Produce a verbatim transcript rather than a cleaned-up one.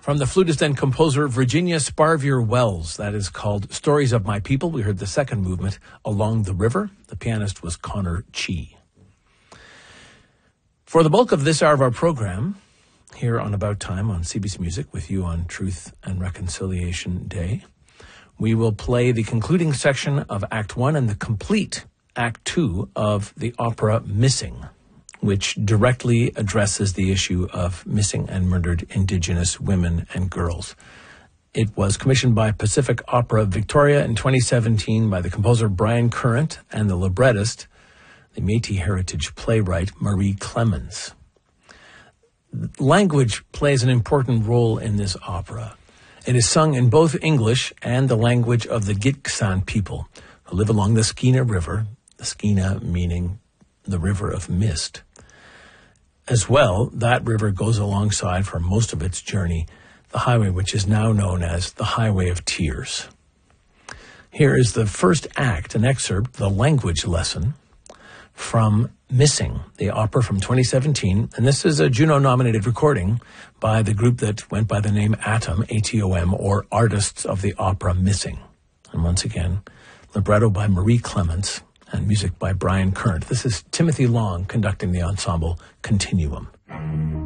From the flutist and composer Virginia Sparvier Wells, that is called Stories of My People. We heard the second movement, Along the River. The pianist was Connor Chee. For the bulk of this hour of our program, here on About Time on C B C Music, with you on Truth and Reconciliation Day, we will play the concluding section of Act One and the complete Act Two of the opera Missing, which directly addresses the issue of missing and murdered Indigenous women and girls. It was commissioned by Pacific Opera Victoria in twenty seventeen by the composer Brian Current and the librettist, the Métis heritage playwright Marie Clemens. Language plays an important role in this opera. It is sung in both English and the language of the Gitxsan people who live along the Skeena River, the Skeena meaning the river of mist. As well, that river goes alongside for most of its journey the highway which is now known as the Highway of Tears. Here is the first act, an excerpt, the language lesson from Missing, the opera from twenty seventeen. And this is a Juno-nominated recording by the group that went by the name Atom, A T O M, or Artists of the Opera Missing. And once again, libretto by Marie Clemens and music by Brian Current. This is Timothy Long conducting the ensemble Continuum.